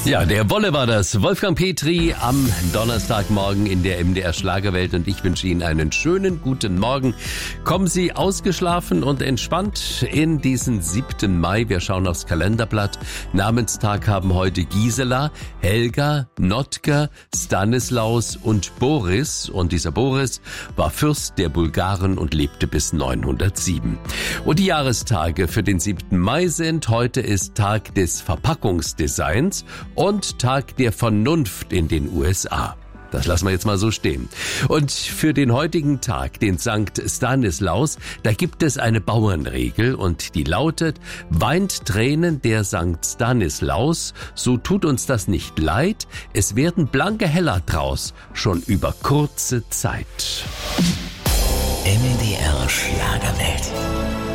Ja, der Wolle war das. Wolfgang Petri am Donnerstagmorgen in der MDR Schlagerwelt und ich wünsche Ihnen einen schönen guten Morgen. Kommen Sie ausgeschlafen und entspannt in diesen 7. Mai. Wir schauen aufs Kalenderblatt. Namenstag haben heute Gisela, Helga, Notker, Stanislaus und Boris. Und dieser Boris war Fürst der Bulgaren und lebte bis 907. Und die Jahrestage für den 7. Mai sind: heute ist Tag des Verpackungsdesigns und Tag der Vernunft in den USA. Das lassen wir jetzt mal so stehen. Und für den heutigen Tag, den Sankt Stanislaus, da gibt es eine Bauernregel und die lautet: weint Tränen der Sankt Stanislaus, so tut uns das nicht leid, es werden blanke Heller draus, schon über kurze Zeit. MDR Schlagerwelt.